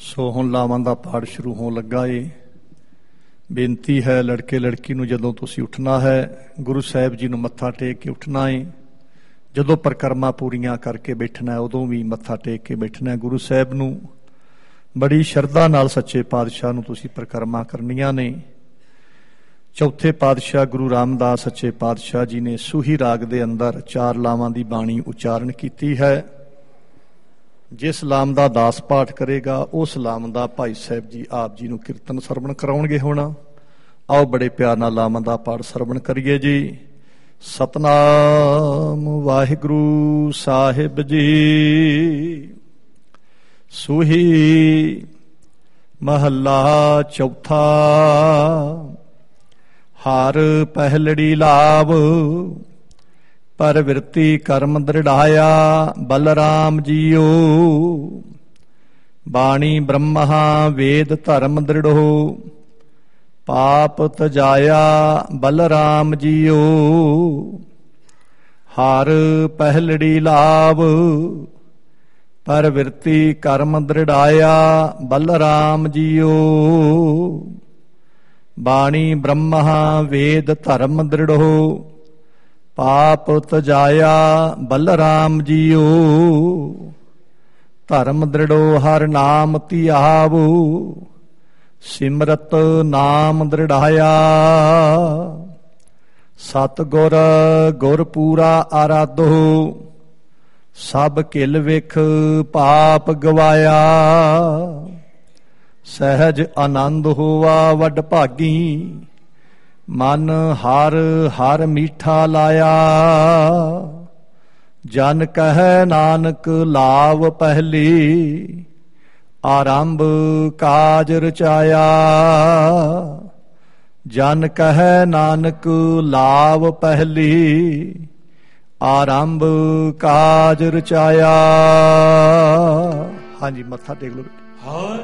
ਸੋ ਹੁਣ ਲਾਵਾਂ ਦਾ ਪਾਠ ਸ਼ੁਰੂ ਹੋਣ ਲੱਗਾ ਏ। ਬੇਨਤੀ ਹੈ ਲੜਕੇ ਲੜਕੀ ਨੂੰ, ਜਦੋਂ ਤੁਸੀਂ ਉੱਠਣਾ ਹੈ ਗੁਰੂ ਸਾਹਿਬ ਜੀ ਨੂੰ ਮੱਥਾ ਟੇਕ ਕੇ ਉੱਠਣਾ ਏ। ਜਦੋਂ ਪਰਿਕਰਮਾ ਪੂਰੀਆਂ ਕਰਕੇ ਬੈਠਣਾ ਉਦੋਂ ਵੀ ਮੱਥਾ ਟੇਕ ਕੇ ਬੈਠਣਾ। ਗੁਰੂ ਸਾਹਿਬ ਨੂੰ ਬੜੀ ਸ਼ਰਧਾ ਨਾਲ ਸੱਚੇ ਪਾਤਸ਼ਾਹ ਨੂੰ ਤੁਸੀਂ ਪਰਿਕਰਮਾ ਕਰਨੀਆਂ ਨੇ। ਚੌਥੇ ਪਾਤਸ਼ਾਹ ਗੁਰੂ ਰਾਮਦਾਸ ਸੱਚੇ ਪਾਤਸ਼ਾਹ ਜੀ ਨੇ ਸੂਹੀ ਰਾਗ ਦੇ ਅੰਦਰ 4 ਲਾਵਾਂ ਦੀ ਬਾਣੀ ਉਚਾਰਨ ਕੀਤੀ ਹੈ। ਜਿਸ ਲਾਮ ਦਾ ਦਾਸ ਪਾਠ ਕਰੇਗਾ ਉਸ ਲਾਮ ਦਾ ਭਾਈ ਸਾਹਿਬ ਜੀ ਆਪ ਜੀ ਨੂੰ ਕੀਰਤਨ ਸਰਵਣ ਕਰਾਉਣਗੇ। ਹੁਣ ਆਓ ਬੜੇ ਪਿਆਰ ਨਾਲ ਲਾਵਾਂ ਦਾ ਪਾਠ ਸਰਵਣ ਕਰੀਏ ਜੀ। ਸਤਨਾਮ ਵਾਹਿਗੁਰੂ ਸਾਹਿਬ ਜੀ। ਸੂਹੀ ਮਹੱਲਾ ਚੌਥਾ। ਹਰ ਪਹਿਲੜੀ ਲਾਭ ਪਰਵਿਰਤੀ ਕਰਮ ਦ੍ਰਿੜਾਇਆ ਬਲਰਾਮ ਜੀਓ। ਬਾਣੀ ਬ੍ਰਹਮਾ ਵੇਦ ਧਰਮ ਦ੍ਰਿੜੋ ਪਾਪ ਤਜਾਇਆ ਬਲਰਾਮ ਜੀਓ। ਹਰ ਪਹਿਲੜੀ ਲਾਭ ਪਰਵਿਰਤੀ ਕਰਮ ਦ੍ਰਿੜਾਇਆ ਬਲਰਾਮ ਜੀਓ। ਬਾਣੀ ਬ੍ਰਹਮਾ ਵੇਦ ਧਰਮ ਦ੍ਰਿੜੋ ਪਾਪ ਤਜਾਇਆ ਬਲਰਾਮ ਜੀਓ। ਧਰਮ ਦ੍ਰਿੜੋ ਹਰ ਨਾਮ ਧਿਆਵੋ ਸਿਮਰਤ ਨਾਮ ਦ੍ਰਿੜਾਇਆ। ਸਤਿਗੁਰ ਗੁਰ ਪੂਰਾ ਆਰਾਧੋ ਸਭ ਕਿਲ ਵਿਖ ਪਾਪ ਗਵਾਇਆ। ਸਹਿਜ ਆਨੰਦ ਹੋਵਾ ਵੱਡ ਭਾਗੀ ਮਨ ਹਰ ਹਰ ਮੀਠਾ ਲਾਇਆ। ਜਨ ਕਹਿ ਨਾਨਕ ਲਾਭ ਪਹਿਲੀ ਆਰੰਭ ਕਾਜ ਰਚਾਇਆ। ਜਨ ਕਹਿ ਨਾਨਕ ਲਾਭ ਪਹਿਲੀ ਆਰੰਭ ਕਾਜ ਰਚਾਇਆ। ਹਾਂਜੀ ਮੱਥਾ ਟੇਕ ਲਓ।